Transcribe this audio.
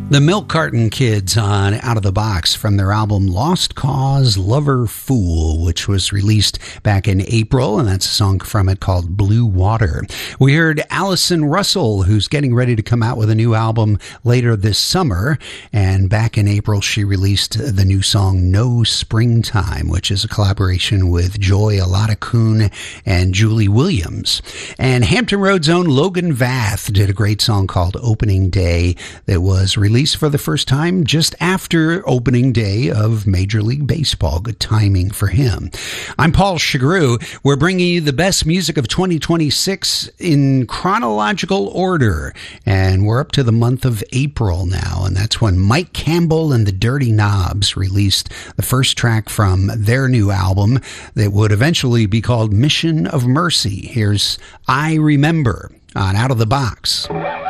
The Milk Carton Kids on Out of the Box from their album Lost Cause Lover Fool, which was released back in April, and that's a song from it called Blue Water. We heard Allison Russell, who's getting ready to come out with a new album later this summer, and back in April she released the new song No Springtime, which is a collaboration with Joy Aladakun and Julie Williams. And Hampton Roads' own Logan Vath did a great song called Opening Day that was released for the first time just after opening day of Major League Baseball. Good timing for him. I'm Paul Chagru. We're bringing you the best music of 2026 in chronological order, and we're up to the month of April now, and that's when Mike Campbell and the Dirty Knobs released the first track from their new album that would eventually be called Mission of Mercy. Here's I Remember on Out of the Box.